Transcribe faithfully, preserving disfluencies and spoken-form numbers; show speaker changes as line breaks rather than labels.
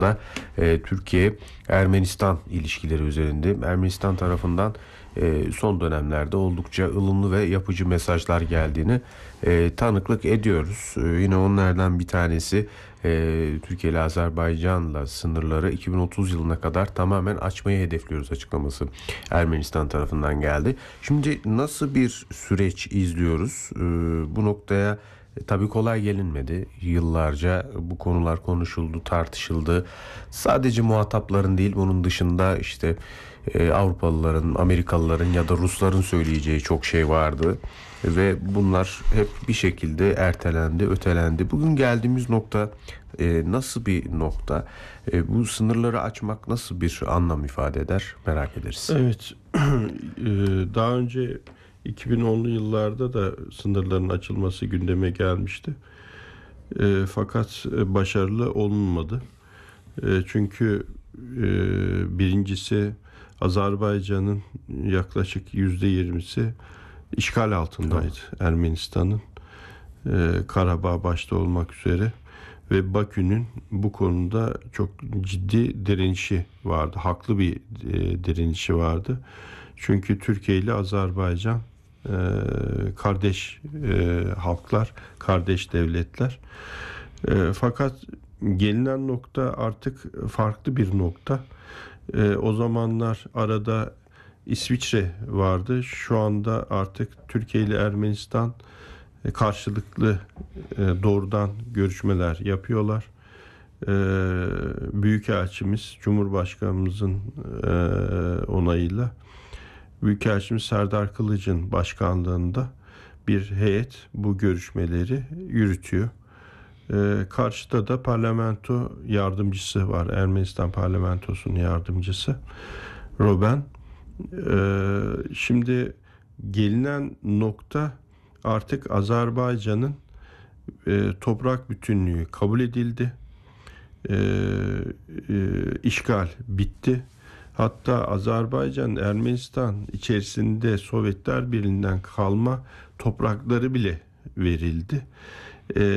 da e, Türkiye-Ermenistan ilişkileri üzerinde. Ermenistan tarafından e, son dönemlerde oldukça ılımlı ve yapıcı mesajlar geldiğini e, tanıklık ediyoruz. E, yine onlardan bir tanesi e, Türkiye ile Azerbaycan'la sınırları iki bin otuz yılına kadar tamamen açmayı hedefliyoruz açıklaması Ermenistan tarafından geldi. Şimdi nasıl bir süreç izliyoruz? E, bu noktaya E, tabii kolay gelinmedi. Yıllarca bu konular konuşuldu, tartışıldı. Sadece muhatapların değil, bunun dışında işte e, Avrupalıların, Amerikalıların ya da Rusların söyleyeceği çok şey vardı. Ve bunlar hep bir şekilde ertelendi, ötelendi. Bugün geldiğimiz nokta e, nasıl bir nokta? E, bu sınırları açmak nasıl bir anlam ifade eder? Merak ederiz.
Evet, daha önce iki bin onlu yıllarda da sınırların açılması gündeme gelmişti. E, fakat başarılı olunmadı. E, çünkü e, birincisi Azerbaycan'ın yaklaşık yüzde yirmisi işgal altındaydı Ermenistan'ın. E, Karabağ başta olmak üzere ve Bakü'nün bu konuda çok ciddi direnişi vardı. Haklı bir e, direnişi vardı. Çünkü Türkiye ile Azerbaycan e, kardeş e, halklar, kardeş devletler. E, fakat gelinen nokta artık farklı bir nokta. E, o zamanlar arada İsviçre vardı. Şu anda artık Türkiye ile Ermenistan e, karşılıklı e, doğrudan görüşmeler yapıyorlar. E, Büyükelçimiz Cumhurbaşkanımızın e, onayıyla Büyükelçimiz Serdar Kılıç'ın başkanlığında bir heyet bu görüşmeleri yürütüyor. Ee, karşıda da parlamento yardımcısı var. Ermenistan parlamentosunun yardımcısı Roben. Ee, şimdi gelinen nokta artık Azerbaycan'ın e, toprak bütünlüğü kabul edildi. Ee, e, işgal bitti. Hatta Azerbaycan, Ermenistan içerisinde Sovyetler Birliği'nden kalma toprakları bile verildi. Ee,